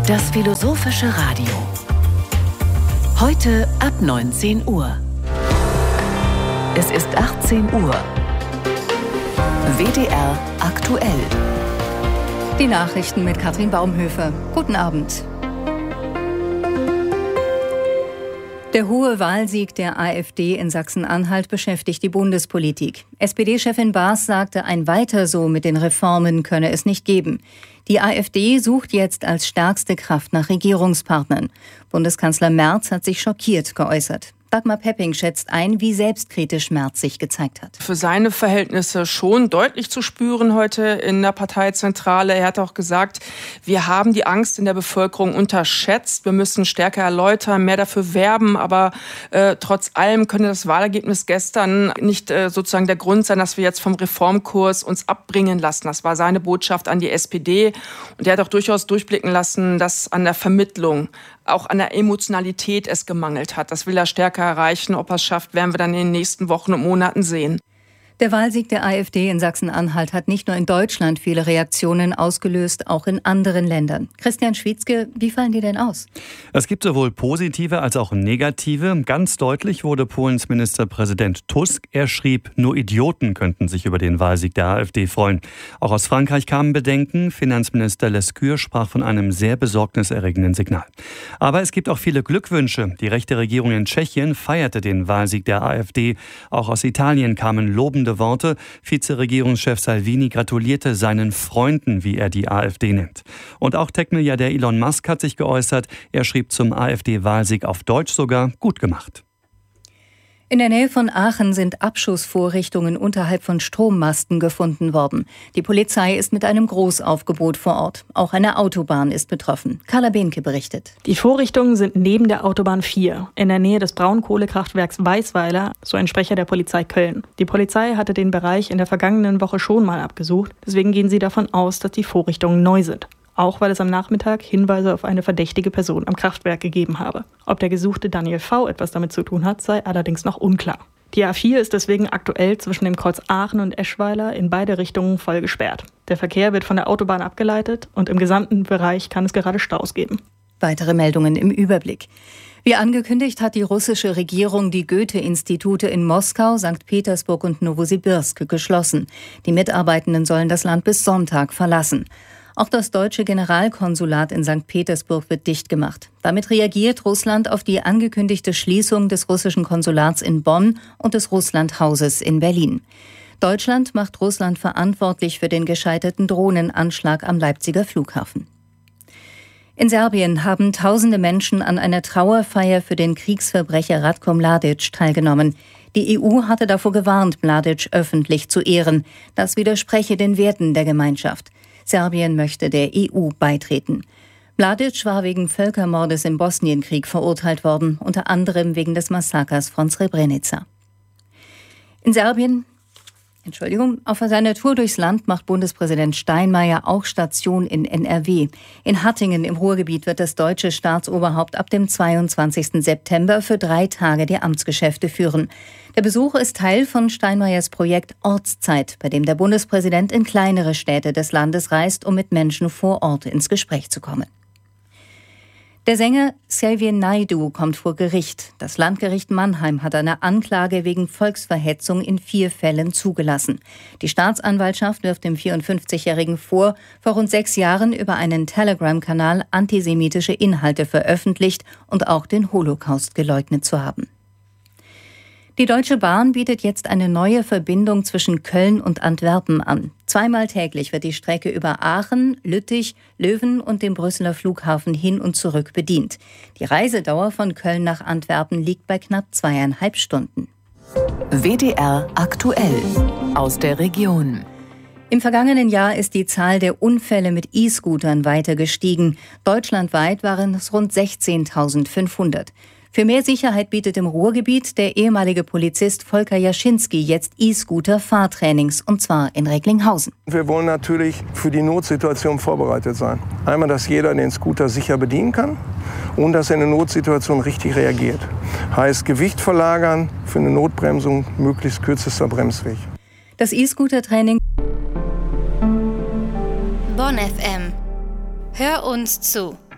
Das Philosophische Radio. Heute ab 19 Uhr. Es ist 18 Uhr. WDR aktuell. Die Nachrichten mit Katrin Baumhöfer. Guten Abend. Der hohe Wahlsieg der AfD in Sachsen-Anhalt beschäftigt die Bundespolitik. SPD-Chefin Baas sagte, ein Weiter so mit den Reformen könne es nicht geben. Die AfD sucht jetzt als stärkste Kraft nach Regierungspartnern. Bundeskanzler Merz hat sich schockiert geäußert. Dagmar Pepping schätzt ein, wie selbstkritisch Merz sich gezeigt hat. Für seine Verhältnisse schon deutlich zu spüren heute in der Parteizentrale. Er hat auch gesagt, wir haben die Angst in der Bevölkerung unterschätzt. Wir müssen stärker erläutern, mehr dafür werben. Aber trotz allem könnte das Wahlergebnis gestern nicht sozusagen der Grund sein, dass wir jetzt vom Reformkurs uns abbringen lassen. Das war seine Botschaft an die SPD. Und er hat auch durchaus durchblicken lassen, dass an der Vermittlung, auch an der Emotionalität es gemangelt hat. Das will er stärker erreichen. Ob er es schafft, werden wir dann in den nächsten Wochen und Monaten sehen. Der Wahlsieg der AfD in Sachsen-Anhalt hat nicht nur in Deutschland viele Reaktionen ausgelöst, auch in anderen Ländern. Christian Schwietzke, wie fallen die denn aus? Es gibt sowohl positive als auch negative. Ganz deutlich wurde Polens Ministerpräsident Tusk. Er schrieb, nur Idioten könnten sich über den Wahlsieg der AfD freuen. Auch aus Frankreich kamen Bedenken. Finanzminister Lescure sprach von einem sehr besorgniserregenden Signal. Aber es gibt auch viele Glückwünsche. Die rechte Regierung in Tschechien feierte den Wahlsieg der AfD. Auch aus Italien kamen lobende Worte. Vizeregierungschef Salvini gratulierte seinen Freunden, wie er die AfD nennt. Und auch Tech-Milliardär Elon Musk hat sich geäußert. Er schrieb zum AfD-Wahlsieg auf Deutsch sogar: gut gemacht. In der Nähe von Aachen sind Abschussvorrichtungen unterhalb von Strommasten gefunden worden. Die Polizei ist mit einem Großaufgebot vor Ort. Auch eine Autobahn ist betroffen. Carla Behnke berichtet. Die Vorrichtungen sind neben der Autobahn 4, in der Nähe des Braunkohlekraftwerks Weißweiler, so ein Sprecher der Polizei Köln. Die Polizei hatte den Bereich in der vergangenen Woche schon mal abgesucht. Deswegen gehen sie davon aus, dass die Vorrichtungen neu sind. Auch weil es am Nachmittag Hinweise auf eine verdächtige Person am Kraftwerk gegeben habe. Ob der gesuchte Daniel V. etwas damit zu tun hat, sei allerdings noch unklar. Die A4 ist deswegen aktuell zwischen dem Kreuz Aachen und Eschweiler in beide Richtungen voll gesperrt. Der Verkehr wird von der Autobahn abgeleitet und im gesamten Bereich kann es gerade Staus geben. Weitere Meldungen im Überblick. Wie angekündigt hat die russische Regierung die Goethe-Institute in Moskau, St. Petersburg und Nowosibirsk geschlossen. Die Mitarbeitenden sollen das Land bis Sonntag verlassen. Auch das deutsche Generalkonsulat in St. Petersburg wird dicht gemacht. Damit reagiert Russland auf die angekündigte Schließung des russischen Konsulats in Bonn und des Russlandhauses in Berlin. Deutschland macht Russland verantwortlich für den gescheiterten Drohnenanschlag am Leipziger Flughafen. In Serbien haben tausende Menschen an einer Trauerfeier für den Kriegsverbrecher Ratko Mladic teilgenommen. Die EU hatte davor gewarnt, Mladic öffentlich zu ehren. Das widerspreche den Werten der Gemeinschaft. Serbien möchte der EU beitreten. Mladic war wegen Völkermordes im Bosnienkrieg verurteilt worden, unter anderem wegen des Massakers von Srebrenica. Auf seiner Tour durchs Land macht Bundespräsident Steinmeier auch Station in NRW. In Hattingen im Ruhrgebiet wird das deutsche Staatsoberhaupt ab dem 22. September für 3 Tage die Amtsgeschäfte führen. Der Besuch ist Teil von Steinmeiers Projekt Ortszeit, bei dem der Bundespräsident in kleinere Städte des Landes reist, um mit Menschen vor Ort ins Gespräch zu kommen. Der Sänger Xavier Naidoo kommt vor Gericht. Das Landgericht Mannheim hat eine Anklage wegen Volksverhetzung in 4 Fällen zugelassen. Die Staatsanwaltschaft wirft dem 54-Jährigen vor rund 6 Jahren über einen Telegram-Kanal antisemitische Inhalte veröffentlicht und auch den Holocaust geleugnet zu haben. Die Deutsche Bahn bietet jetzt eine neue Verbindung zwischen Köln und Antwerpen an. 2-mal täglich wird die Strecke über Aachen, Lüttich, Löwen und dem Brüsseler Flughafen hin und zurück bedient. Die Reisedauer von Köln nach Antwerpen liegt bei knapp 2,5 Stunden. WDR aktuell aus der Region. Im vergangenen Jahr ist die Zahl der Unfälle mit E-Scootern weiter gestiegen. Deutschlandweit waren es rund 16.500. Für mehr Sicherheit bietet im Ruhrgebiet der ehemalige Polizist Volker Jaschinski jetzt E-Scooter-Fahrtrainings, und zwar in Recklinghausen. Wir wollen natürlich für die Notsituation vorbereitet sein. Einmal, dass jeder den Scooter sicher bedienen kann und dass er in einer Notsituation richtig reagiert. Heißt Gewicht verlagern, für eine Notbremsung möglichst kürzester Bremsweg. Das E-Scooter-Training. Bonn FM. Hör uns zu.